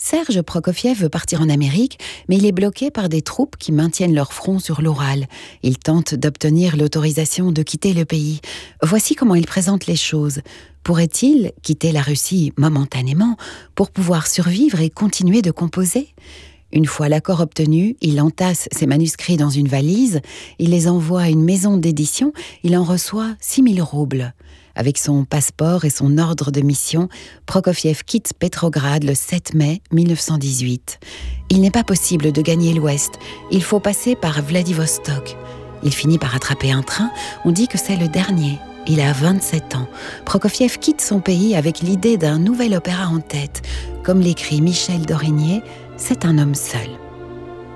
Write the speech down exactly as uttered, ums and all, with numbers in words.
Serge Prokofiev veut partir en Amérique, mais il est bloqué par des troupes qui maintiennent leur front sur l'Oural. Il tente d'obtenir l'autorisation de quitter le pays. Voici comment il présente les choses. Pourrait-il quitter la Russie momentanément pour pouvoir survivre et continuer de composer ? Une fois l'accord obtenu, il entasse ses manuscrits dans une valise, il les envoie à une maison d'édition, il en reçoit six mille roubles. Avec son passeport et son ordre de mission, Prokofiev quitte Petrograd le sept mai mille neuf cent dix-huit. Il n'est pas possible de gagner l'Ouest, il faut passer par Vladivostok. Il finit par attraper un train, on dit que c'est le dernier. Il a vingt-sept ans. Prokofiev quitte son pays avec l'idée d'un nouvel opéra en tête. Comme l'écrit Michel Dorigné, c'est un homme seul.